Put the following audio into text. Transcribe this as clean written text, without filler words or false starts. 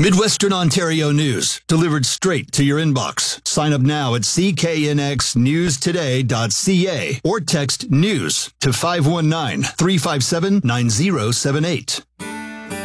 Midwestern Ontario news, delivered straight to your inbox. Sign up now at cknxnewstoday.ca or text NEWS to 519-357-9078.